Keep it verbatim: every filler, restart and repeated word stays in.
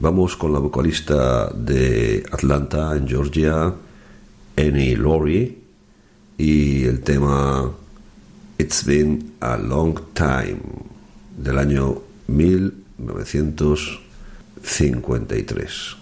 Vamos con la vocalista de Atlanta, en Georgia, Annie Laurie, y el tema It's Been a Long Time, del año mil novecientos cincuenta y tres.